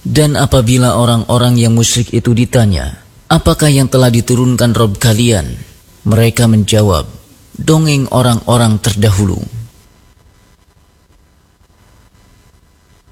Dan apabila orang-orang yang musyrik itu ditanya, apakah yang telah diturunkan Rabb kalian? Mereka menjawab, dongeng orang-orang terdahulu.